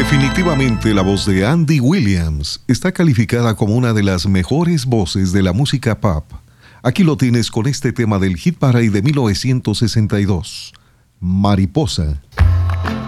Definitivamente la voz de Andy Williams está calificada como una de las mejores voces de la música pop. Aquí lo tienes con este tema del Hit Parade de 1962, Mariposa.